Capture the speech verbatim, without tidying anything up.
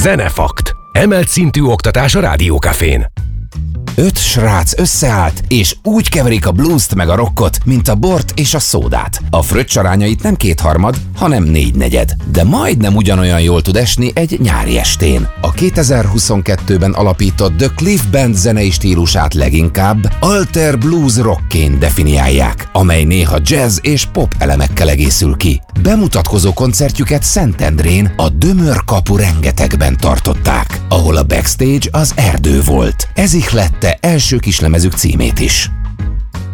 Zenefakt. Emelt szintű oktatás a Rádiókafén. Öt srác összeállt, és úgy keverik a bluest meg a rockot, mint a bort és a szódát. A fröccs arányait nem kétharmad, hanem négynegyed. De majdnem ugyanolyan jól tud esni egy nyári estén. A kétezer-huszonkettőben alapított The Cliff Band zenei stílusát leginkább alter blues rockként definiálják, amely néha jazz és pop elemekkel egészül ki. Bemutatkozó koncertjüket Szentendrén, a Dömör kapu rengetegben tartották, ahol a backstage az erdő volt. Ez ihlette első kislemezük címét is.